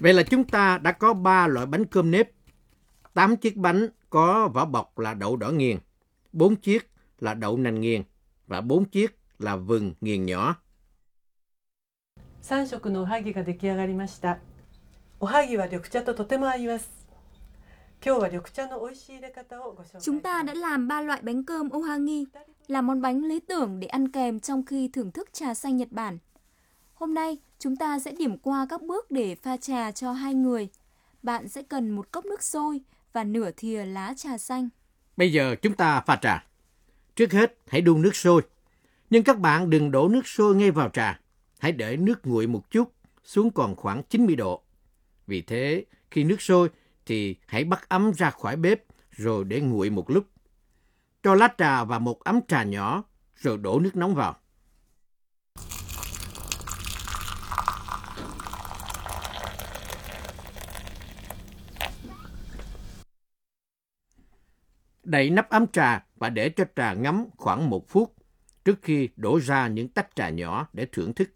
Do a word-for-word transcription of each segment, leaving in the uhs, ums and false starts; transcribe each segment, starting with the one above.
Vậy là chúng ta đã có ba loại bánh cơm nếp, tám chiếc bánh có vỏ bọc là đậu đỏ nghiền, bốn chiếc là đậu nành nghiền và bốn chiếc là vừng nghiền nhỏ. さん食のおはぎが出来上がりました。おはぎは緑茶ととても合います。今日は緑茶の美味しい入れ方をご紹介。 Chúng ta đã làm ba loại bánh cơm ohagi, là món bánh lý tưởng để ăn kèm trong khi thưởng thức trà xanh Nhật Bản. Hôm nay, chúng ta sẽ điểm qua các bước để pha trà cho hai người. Bạn sẽ cần một cốc nước sôi và nửa thìa lá trà xanh. Bây giờ chúng ta pha trà. Trước hết, hãy đun nước sôi. Nhưng các bạn đừng đổ nước sôi ngay vào trà. Hãy để nước nguội một chút, xuống còn khoảng chín mươi độ. Vì thế, khi nước sôi thì hãy bắt ấm ra khỏi bếp rồi để nguội một lúc. Cho lá trà vào một ấm trà nhỏ rồi đổ nước nóng vào. Đậy nắp ấm trà và để cho trà ngấm khoảng một phút trước khi đổ ra những tách trà nhỏ để thưởng thức.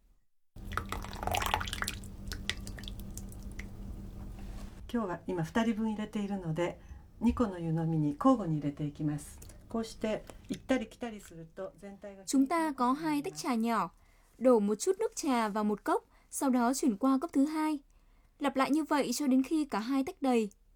今日は今ふたりぶん入れているので、にこの湯飲みに交互に入れていきます。こうして行ったり来たりすると全体が Chúng ta có hai tách trà nhỏ, đổ một chút nước trà vào một cốc, sau đó chuyển qua cốc thứ hai. Lặp lại như vậy cho đến khi cả hai tách đầy.